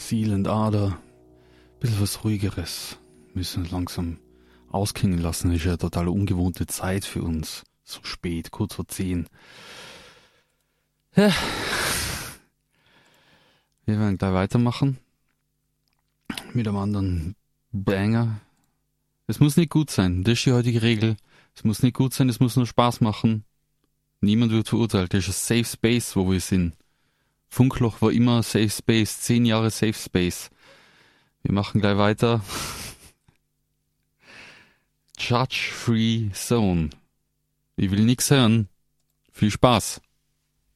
Seele Ader. Bisschen was Ruhigeres. Müssen langsam ausklingen lassen. Das ist ja eine total ungewohnte Zeit für uns. So spät, kurz vor 10. Ja. Wir werden gleich weitermachen. Mit einem anderen Banger. Es muss nicht gut sein. Das ist die heutige Regel. Es muss nicht gut sein, es muss nur Spaß machen. Niemand wird verurteilt. Das ist ein Safe Space, wo wir sind. Funkloch war immer Safe Space. 10 Jahre Safe Space. Wir machen gleich weiter. Judge Free Zone. Ich will nix hören. Viel Spaß.